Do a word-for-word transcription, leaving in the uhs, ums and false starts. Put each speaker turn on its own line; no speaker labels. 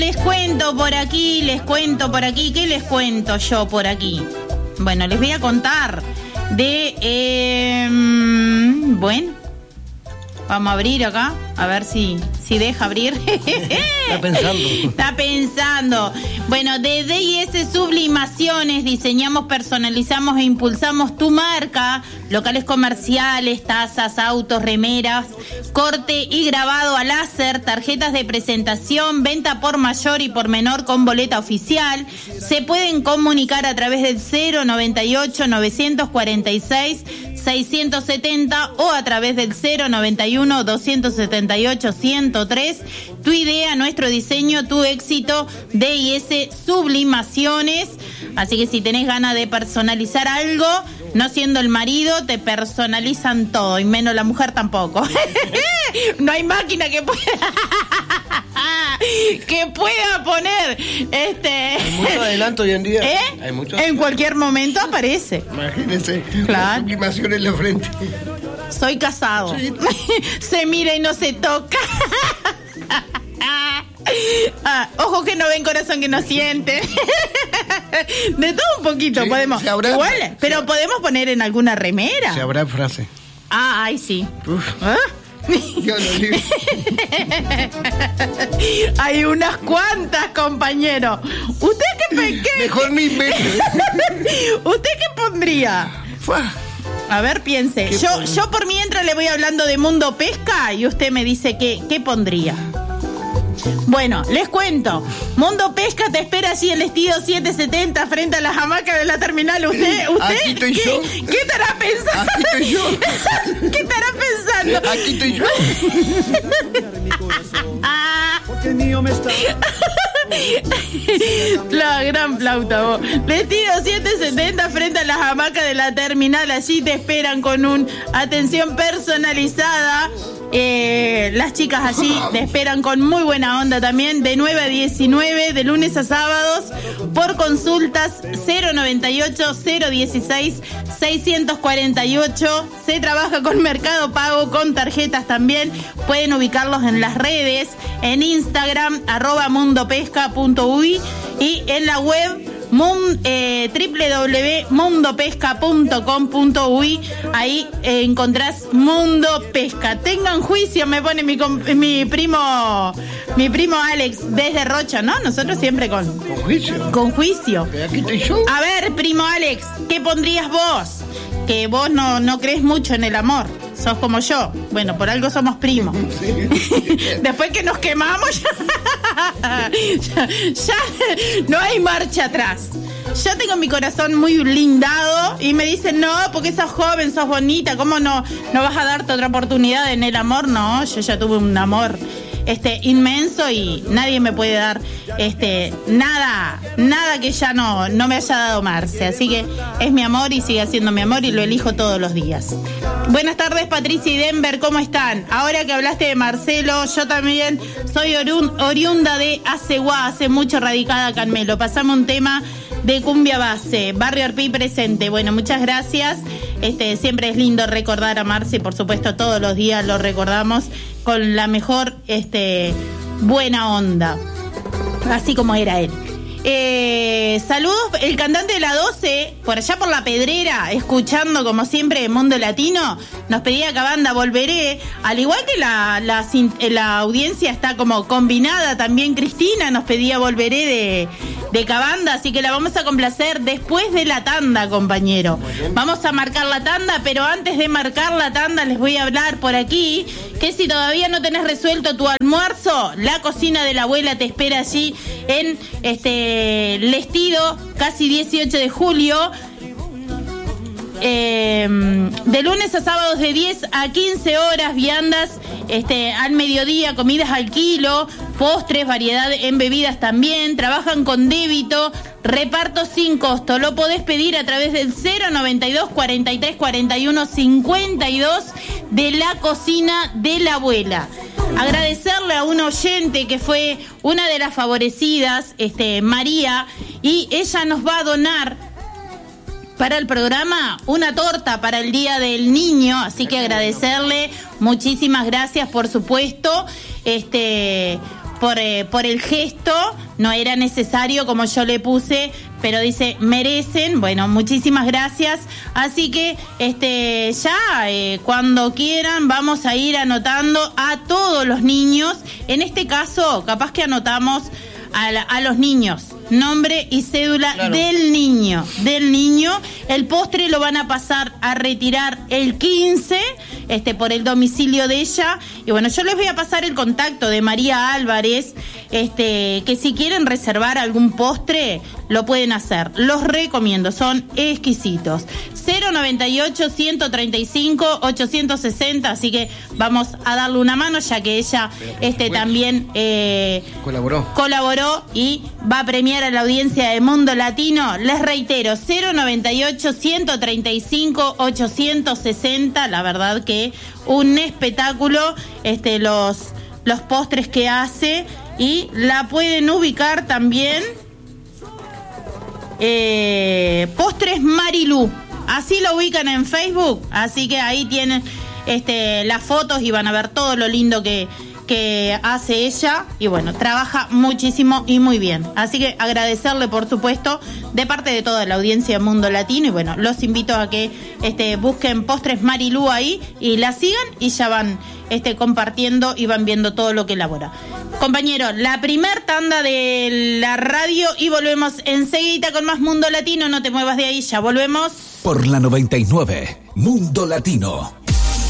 Les cuento por aquí, les cuento por aquí. ¿Qué les cuento yo por aquí? Bueno, les voy a contar de... Eh, bueno, vamos a abrir acá, a ver si, si deja abrir.
Está pensando.
Está pensando. Bueno, de D y S Sublimaciones diseñamos, personalizamos e impulsamos tu marca. Locales comerciales, tazas, autos, remeras, corte y grabado a láser, tarjetas de presentación, venta por mayor y por menor con boleta oficial. Se pueden comunicar a través del cero noventa y ocho, novecientos cuarenta y seis, seiscientos setenta o a través del cero noventa y uno, doscientos setenta y ocho, ciento tres. Tu idea, nuestro diseño, tu éxito. D y S Sublimaciones. Así que si tenés ganas de personalizar algo, no siendo el marido, te personalizan todo, y menos la mujer tampoco. No hay máquina que pueda que pueda poner este.
Hay mucho adelanto hoy en día.
¿Eh?
Hay mucho
en cualquier momento aparece.
Imagínense.
Claro.
La sublimación en la frente.
Soy casado. Sí. Se mira y no se toca. Ah, ojo que no ven, corazón que no siente. De todo un poquito, sí, podemos. Habrá, igual, se, pero podemos poner en alguna remera.
Se habrá frase.
Ah, ay, sí. ¿Ah?
Yo no digo.
Hay unas cuantas, compañero. ¿Usted qué, qué
Mejor ni invento.
¿Usted qué pondría? A ver, piense. Yo, yo por mientras le voy hablando de Mundo Pesca y usted me dice qué, qué pondría. Bueno, les cuento. Mundo Pesca te espera allí en el Estido setecientos setenta frente a las hamacas de la terminal. ¿Usted? ¿Usted?
Aquí estoy
¿Qué,
yo.
¿Qué estará pensando?
Aquí estoy yo.
¿Qué estará pensando?
Aquí estoy yo.
Porque el mío me está...
La gran flauta, vos. Vestido setecientos setenta frente a las hamacas de la terminal. Allí te esperan con una atención personalizada. Eh, las chicas allí te esperan con muy buena onda también, de nueve a diecinueve, de lunes a sábados. Por consultas cero noventa y ocho, cero dieciséis, seiscientos cuarenta y ocho. Se trabaja con Mercado Pago, con tarjetas también. Pueden ubicarlos en las redes, en Instagram, arroba mundopesca punto uy, y en la web Mun, eh, doble u doble u doble u punto mundo pesca punto com punto uy. Ahí eh, encontrás Mundo Pesca. Tengan juicio, me pone mi, mi primo mi primo Alex desde Rocha, ¿no? Nosotros siempre con
con juicio.
Con juicio.
Aquí estoy yo.
A ver, primo Alex, ¿qué pondrías vos? Que vos no, no crees mucho en el amor. Sos como yo. Bueno, por algo somos primos. Sí. Después que nos quemamos, ya, ya, ya no hay marcha atrás. Yo tengo mi corazón muy blindado y me dicen, no, porque sos joven, sos bonita, ¿cómo no, no vas a darte otra oportunidad en el amor? No, yo ya tuve un amor este inmenso y nadie me puede dar este nada, nada que ya no, no me haya dado Marce. Así que es mi amor y sigue siendo mi amor y lo elijo todos los días. Buenas tardes, Patricia y Denver, ¿cómo están? Ahora que hablaste de Marcelo, yo también soy oriunda de Aceguá, hace mucho radicada acá en Melo. Pasame un tema de cumbia base, Barrio Arpí presente. Bueno, muchas gracias. Este, siempre es lindo recordar a Marce, por supuesto todos los días lo recordamos con la mejor este, buena onda, así como era él. Eh, saludos, el cantante de la doce, por allá por La Pedrera, escuchando como siempre Mundo Latino, nos pedía Cabanda, volveré, al igual que la, la, la audiencia está como combinada, también Cristina nos pedía volveré de, de Cabanda, así que la vamos a complacer después de la tanda, compañero. Vamos a marcar la tanda, pero antes de marcar la tanda les voy a hablar por aquí que si todavía no tenés resuelto tu almuerzo, la cocina de la abuela te espera allí en este Lestido, casi dieciocho de julio, eh, de lunes a sábados de diez a quince horas, viandas este, al mediodía, comidas al kilo, postres, variedad en bebidas también, trabajan con débito, reparto sin costo, lo podés pedir a través del cero noventa y dos, cuarenta y tres, cuarenta y uno, cincuenta y dos de la cocina de la abuela. Agradecerle a un oyente que fue una de las favorecidas, este, María, y ella nos va a donar para el programa una torta para el Día del Niño, así que agradecerle, muchísimas gracias, por supuesto, este, por, eh, por el gesto, no era necesario como yo le puse, pero dice, merecen, bueno, muchísimas gracias, así que este ya eh, cuando quieran vamos a ir anotando a todos los niños, en este caso capaz que anotamos a, la, a los niños, nombre y cédula claro. del niño, del niño. El postre lo van a pasar a retirar el quince, este, por el domicilio de ella. Y bueno, yo les voy a pasar el contacto de María Álvarez, este, que si quieren reservar algún postre, lo pueden hacer. Los recomiendo, son exquisitos. cero noventa y ocho, ciento treinta y cinco, ochocientos sesenta, así que vamos a darle una mano, ya que ella este, también eh,
colaboró.
colaboró y va a premiar a la audiencia de Mundo Latino. Les reitero, cero noventa y ocho, ciento treinta y cinco, ochocientos sesenta, la verdad que un espectáculo, este, los, los postres que hace, y la pueden ubicar también, eh, Postres Marilú, así lo ubican en Facebook, así que ahí tienen este, las fotos y van a ver todo lo lindo que que hace ella, y bueno, trabaja muchísimo y muy bien, así que agradecerle por supuesto de parte de toda la audiencia de Mundo Latino, y bueno, los invito a que este, busquen Postres Marilú ahí y la sigan, y ya van este, compartiendo y van viendo todo lo que elabora. Compañero, la primer tanda de la radio y volvemos enseguida con más Mundo Latino, no te muevas de ahí, ya volvemos.
Por la noventa y nueve, Mundo Latino.